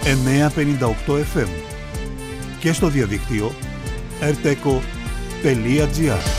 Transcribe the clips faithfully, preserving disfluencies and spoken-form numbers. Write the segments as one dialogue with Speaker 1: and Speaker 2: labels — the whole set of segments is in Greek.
Speaker 1: εννιακόσια πενήντα οκτώ εφ εμ και στο διαδίκτυο ερτέκο τελεία τζι άρ.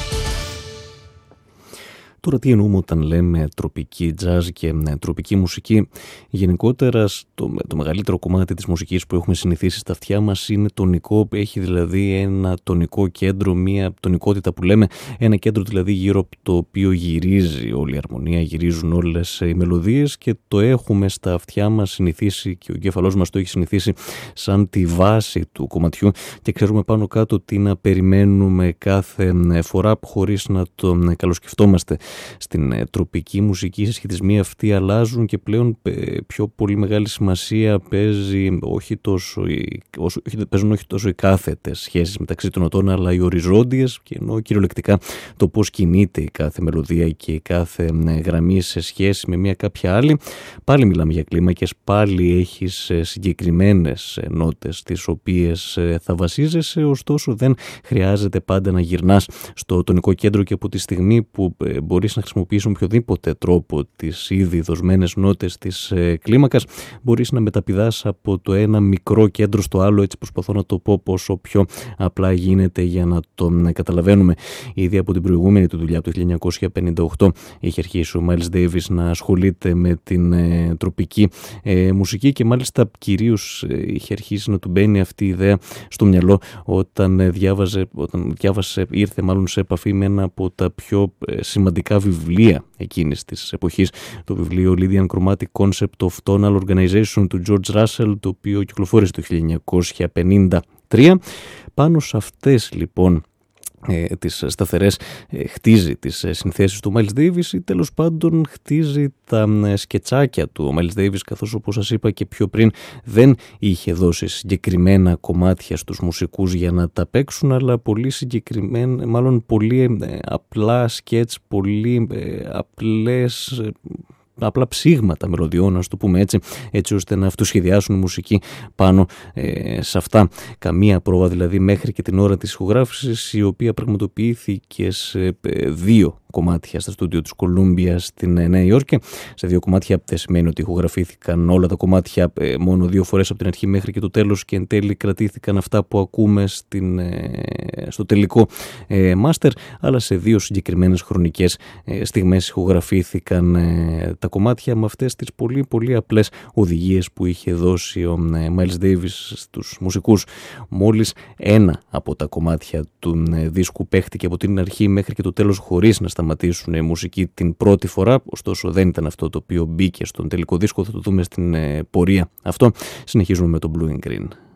Speaker 2: Τώρα τι εννοούμε όταν λέμε τροπική jazz και ναι, τροπική μουσική? Γενικότερα στο, το μεγαλύτερο κομμάτι της μουσικής που έχουμε συνηθίσει στα αυτιά μας είναι τονικό, έχει δηλαδή ένα τονικό κέντρο, μια τονικότητα που λέμε, ένα κέντρο δηλαδή γύρω από το οποίο γυρίζει όλη η αρμονία, γυρίζουν όλες οι μελωδίες και το έχουμε στα αυτιά μας συνηθίσει και ο εγκέφαλός μας το έχει συνηθίσει σαν τη βάση του κομματιού και ξέρουμε πάνω κάτω τι να περιμένουμε κάθε φορά χωρίς να το καλοσκεφτόμαστε. Στην ε, τροπική μουσική οι συσχετισμοί αυτοί αλλάζουν και πλέον ε, πιο πολύ μεγάλη σημασία παίζει όχι τόσο, όσο, όχι, παίζουν όχι τόσο οι κάθετες σχέσεις μεταξύ των νοτών αλλά οι οριζόντιες, και ενώ κυριολεκτικά το πώς κινείται η κάθε μελωδία και η κάθε ε, γραμμή σε σχέση με μια κάποια άλλη. Πάλι μιλάμε για κλίμακες, πάλι έχεις ε, συγκεκριμένες ε, νότες τις οποίες ε, θα βασίζεσαι, ωστόσο δεν χρειάζεται πάντα να γυρνάς στο τονικό κέντρο και από τη στιγμή που ε, μπορείς να χρησιμοποιήσεις με οποιοδήποτε τρόπο τις ήδη δοσμένες νότες της ε, κλίμακας, μπορείς να μεταπηδάς από το ένα μικρό κέντρο στο άλλο, έτσι προσπαθώ να το πω πόσο πιο απλά γίνεται για να το να καταλαβαίνουμε. Ήδη από την προηγούμενη του δουλειά, από το χίλια εννιακόσια πενήντα οκτώ, είχε αρχίσει ο Miles Davis να ασχολείται με την ε, τροπική ε, μουσική και μάλιστα κυρίως ε, είχε αρχίσει να του μπαίνει αυτή η ιδέα στο μυαλό όταν, ε, διάβαζε, όταν διάβασε, ήρθε μάλλον σε επαφή με ένα από τα πιο ε, σημαντικά βιβλία εκείνης της εποχής, το βιβλίο Lydian Chromatic Concept of Tonal Organization του George Russell, το οποίο κυκλοφόρησε το χίλια εννιακόσια πενήντα τρία. Πάνω σε αυτές λοιπόν Ε, τις σταθερές ε, χτίζει τις ε, συνθέσεις του Miles Davis ή τέλος πάντων χτίζει τα ε, σκετσάκια του. Ο Miles Davis, καθώς όπως σας είπα και πιο πριν, δεν είχε δώσει συγκεκριμένα κομμάτια στους μουσικούς για να τα παίξουν, αλλά πολύ συγκεκριμένα, μάλλον πολύ ε, απλά σκέτς, πολύ ε, απλές ε, απλά ψήγματα μελωδιών, να το πούμε έτσι, έτσι ώστε να αυτοσχεδιάσουν μουσική πάνω ε, σε αυτά. Καμία πρόβα δηλαδή μέχρι και την ώρα της ηχογράφησης, η οποία πραγματοποιήθηκε σε ε, δύο κομμάτια στα στούντιο της Columbia στην ε, Νέα Υόρκη. Σε δύο κομμάτια δεν σημαίνει ότι ηχογραφήθηκαν όλα τα κομμάτια ε, μόνο δύο φορές από την αρχή μέχρι και το τέλος και εν τέλει κρατήθηκαν αυτά που ακούμε στην, ε, στο τελικό ε, master, αλλά σε δύο συγκεκριμένες χρονικές ε, στιγμές ηχογραφήθηκαν ε, τα κομμάτια με αυτές τις πολύ πολύ απλές οδηγίες που είχε δώσει ο ε, Miles Davis στους μουσικούς. Μόλις ένα από τα κομμάτια του ε, δίσκου παίχτηκε από την αρχή μέχρι και το τέλος χωρίς να σταματήσουν η μουσική την πρώτη φορά, ωστόσο δεν ήταν αυτό το οποίο μπήκε στον τελικό δίσκο, θα το δούμε στην ε, πορεία αυτό. Συνεχίζουμε με το Blue and Green.